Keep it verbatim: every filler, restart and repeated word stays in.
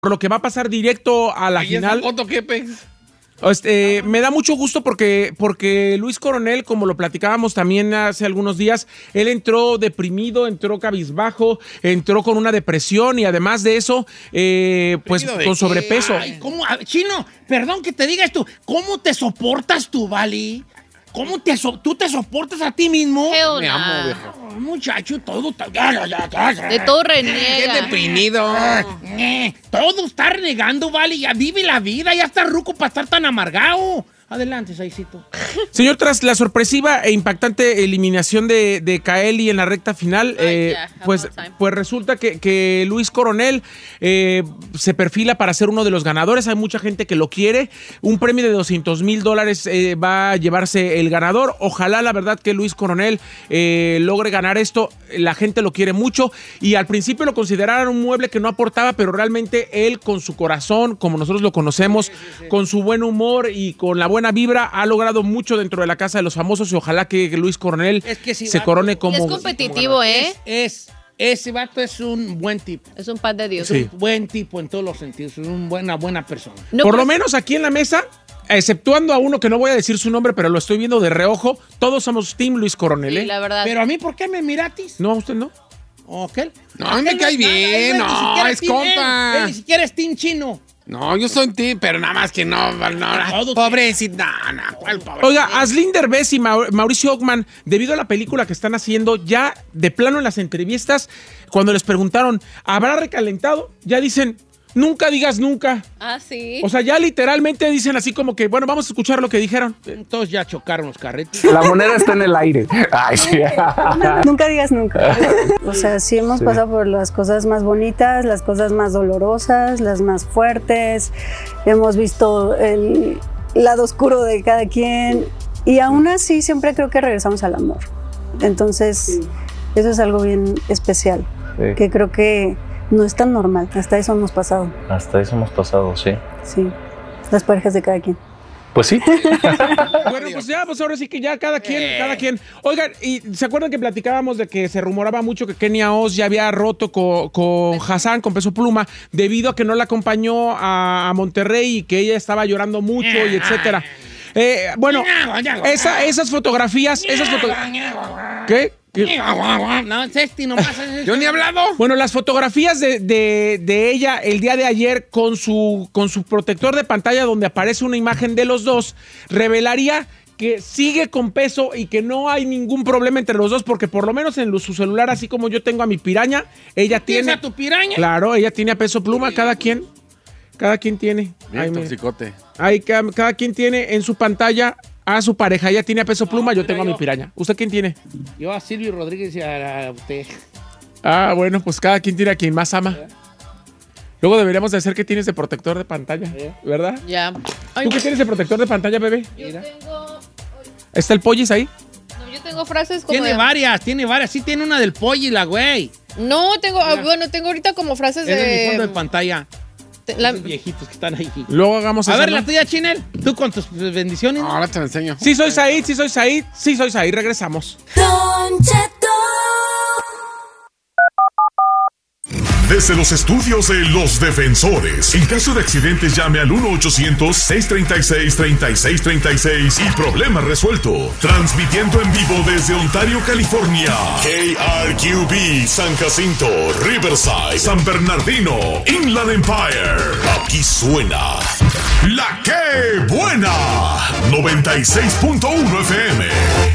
lo que va a pasar directo a la ¿Y final. esa foto qué, Pex? Este, me da mucho gusto porque, porque Luis Coronel, como lo platicábamos también hace algunos días, él entró deprimido, entró cabizbajo, entró con una depresión y además de eso, eh, pues con sobrepeso. Ay, ¿cómo? A ver, Chino, perdón que te diga esto. ¿Cómo te soportas tú, Vali? ¿Cómo te so- tú te soportas a ti mismo? Hell Me nah. amo, viejo. Oh, muchacho, todo está... De todo Qué reniega. deprimido. Eh, todo está renegando, Vali. Ya vive la vida, ya está ruco para estar tan amargado. Adelante, Saicito. Señor, tras la sorpresiva e impactante eliminación de, de Kaeli en la recta final, Ay, eh, yeah, pues, have no time. pues resulta que, que Luis Coronel eh, se perfila para ser uno de los ganadores. Hay mucha gente que lo quiere. Un premio de doscientos mil dólares eh, va a llevarse el ganador. Ojalá, la verdad, que Luis Coronel eh, logre ganar esto. La gente lo quiere mucho y al principio lo consideraron un mueble que no aportaba, pero realmente él, con su corazón, como nosotros lo conocemos, sí, sí, sí. con su buen humor y con la buena vibra, ha logrado mucho dentro de la Casa de los Famosos y ojalá que Luis Coronel Es que si se vato- corone como... Y es competitivo, ¿eh? Es, es, ese vato es un buen tipo. Es un pan de Dios. Sí. Un buen tipo en todos los sentidos. Es una buena, buena persona. No, Por pero- lo menos aquí en la mesa, exceptuando a uno que no voy a decir su nombre, pero lo estoy viendo de reojo, todos somos Team Luis Coronel, Sí, ¿eh? la verdad. Pero a mí, ¿por qué me miratis? No, usted no. ¿O qué? No, a mí me cae bien, no, es compa. Él ni siquiera es team chino. No, yo soy ti, pero nada más que no, no, Todo pobrecito, no, no, ¿cuál pobrecito? Oiga, Aslin Derbez y Mau- Mauricio Ockman, debido a la película que están haciendo, ya de plano en las entrevistas, cuando les preguntaron, ¿habrá recalentado? Ya dicen, nunca digas nunca. Ah, sí. O sea, ya literalmente dicen así como que, bueno, vamos a escuchar lo que dijeron. Todos ya chocaron los carretes. La moneda está en el aire. Ay, sí. Nunca digas nunca. O sea, sí hemos Sí. pasado por las cosas más bonitas, las cosas más dolorosas, las más fuertes. Hemos visto el lado oscuro de cada quien y aún así siempre creo que regresamos al amor. Entonces, eso es algo bien especial, Sí. que creo que no es tan normal. Hasta eso hemos pasado, Hasta eso hemos pasado, sí. sí. Las parejas de cada quien. Pues sí. Bueno, pues ya, pues ahora sí que ya cada quien, cada quien. Oigan, ¿y se acuerdan que platicábamos de que se rumoraba mucho que Kenia Oz ya había roto con, con Hassan, con Peso Pluma, debido a que no la acompañó a, a Monterrey y que ella estaba llorando mucho y etcétera? Eh, bueno, esa, esas fotografías, esas fotografías... ¿Qué? ¿Qué? No, Cesti, nomás es eso. Yo ni he hablado. Bueno, las fotografías de, de, de ella el día de ayer con su, con su protector de pantalla donde aparece una imagen de los dos, revelaría que sigue con Peso y que no hay ningún problema entre los dos, porque por lo menos en su celular, así como yo tengo a mi piraña, ella ¿Tienes tiene... a tu piraña? Claro, ella tiene a Peso Pluma, cada quien, cada quien tiene. Bien Ay, mira. toxicote. Ay, cada, cada quien tiene en su pantalla a su pareja. Ella tiene a Peso Pluma, yo mira, tengo a mi yo. piraña. ¿Usted quién tiene? Yo a Silvio Rodríguez y a, a usted. Ah, bueno, pues cada quien tiene a quien más ama. Luego deberíamos de hacer que tienes de protector de pantalla, ¿verdad? Ya. Ay, ¿Tú qué tienes de protector de pantalla, bebé? yo tengo... ¿Está el pollis ahí? No, yo tengo frases como... Tiene de- varias, tiene varias. Sí, tiene una del pollo y la güey. No, tengo... ah, bueno, tengo ahorita como frases Es de mi de... fondo de pantalla. te- la- Esos viejitos que están ahí. Luego hagamos A eso, ver, ¿no? la tuya, Chinel. Tú con tus bendiciones. Ahora te lo enseño. Sí soy Said, sí soy Said, sí soy Said. Regresamos. Desde los estudios de Los Defensores. En caso de accidentes, llame al uno ochocientos, seiscientos treinta y seis, treinta y seis treinta y seis y problema resuelto. Transmitiendo en vivo desde Ontario, California. K R Q B, San Jacinto, Riverside, San Bernardino, Inland Empire. Aquí suena La Que Buena. noventa y seis punto uno F M.